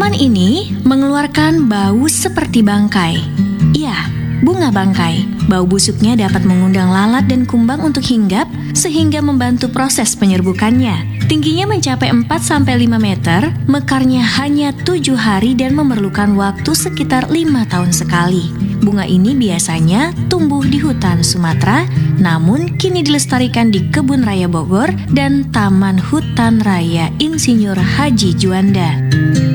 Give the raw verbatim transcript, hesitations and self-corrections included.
Tanaman ini mengeluarkan bau seperti bangkai. Ya, bunga bangkai. Bau busuknya dapat mengundang lalat dan kumbang untuk hinggap sehingga membantu proses penyerbukannya. Tingginya mencapai empat sampai lima meter, mekarnya hanya tujuh hari dan memerlukan waktu sekitar lima tahun sekali. Bunga ini biasanya tumbuh di hutan Sumatera, namun kini dilestarikan di Kebun Raya Bogor dan Taman Hutan Raya Insinyur Haji Juanda.